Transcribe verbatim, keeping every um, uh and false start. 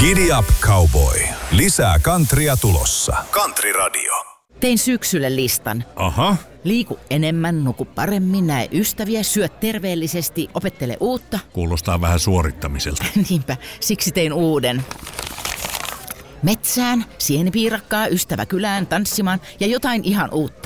Giddy up, cowboy. Lisää kantria tulossa. Country Radio. Tein syksylle listan. Aha. Liiku enemmän, nuku paremmin, näe ystäviä, syö terveellisesti, opettele uutta. Kuulostaa vähän suorittamiselta. Niinpä, siksi tein uuden. Metsään, sienipiirakkaa, ystäväkylään, tanssimaan ja jotain ihan uutta.